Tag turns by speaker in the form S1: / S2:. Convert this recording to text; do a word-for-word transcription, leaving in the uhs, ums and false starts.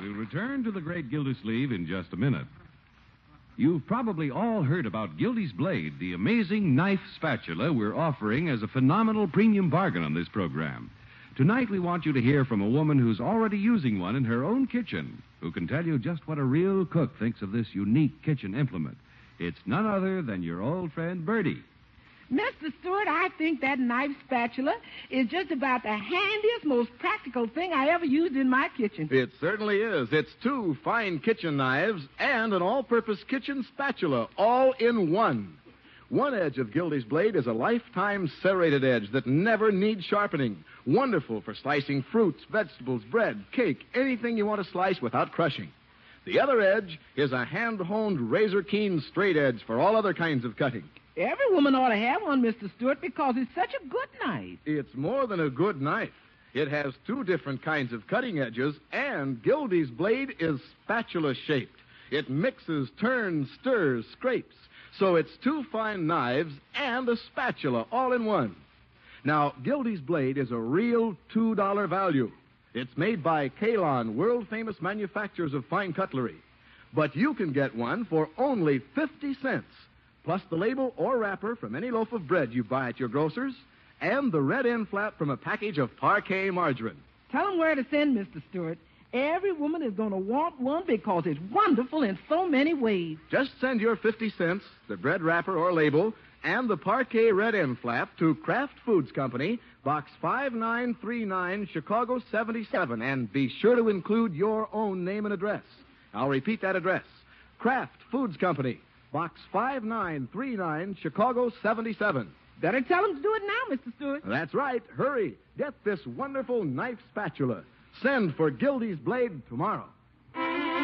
S1: We'll return to the great Gildersleeve in just a minute. You've probably all heard about Gildy's Blade, the amazing knife spatula we're offering as a phenomenal premium bargain on this program. Tonight we want you to hear from a woman who's already using one in her own kitchen, who can tell you just what a real cook thinks of this unique kitchen implement. It's none other than your old friend Bertie.
S2: Mister Stewart, I think that knife spatula is just about the handiest, most practical thing I ever used in my kitchen.
S3: It certainly is. It's two fine kitchen knives and an all-purpose kitchen spatula, all in one. One edge of Gildy's Blade is a lifetime serrated edge that never needs sharpening. Wonderful for slicing fruits, vegetables, bread, cake, anything you want to slice without crushing. The other edge is a hand-honed, razor-keen straight edge for all other kinds of cutting.
S2: Every woman ought to have one, Mister Stewart, because it's such a good knife.
S3: It's more than a good knife. It has two different kinds of cutting edges, and Gildy's Blade is spatula-shaped. It mixes, turns, stirs, scrapes. So it's two fine knives and a spatula all in one. Now, Gildy's Blade is a real two dollar value. It's made by Kalon, world-famous manufacturers of fine cutlery. But you can get one for only fifty cents. Plus the label or wrapper from any loaf of bread you buy at your grocer's, and the red end flap from a package of Parquet margarine.
S2: Tell them where to send, Mister Stewart. Every woman is going to want one because it's wonderful in so many ways.
S3: Just send your fifty cents, the bread wrapper or label, and the Parquet red end flap to Kraft Foods Company, Box five nine three nine, Chicago seventy-seven, and be sure to include your own name and address. I'll repeat that address. Kraft Foods Company, Box five nine three nine, Chicago seventy-seven.
S2: Better tell them to do it now, Mister Stewart.
S3: That's right. Hurry. Get this wonderful knife spatula. Send for Gildy's Blade tomorrow.